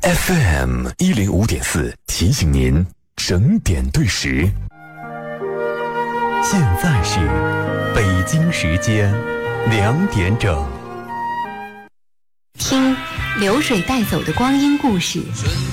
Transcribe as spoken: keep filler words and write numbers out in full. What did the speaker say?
F M 一零五点四提醒您整点对时。现在是北京时间两点整。 听流水带走的光阴故事，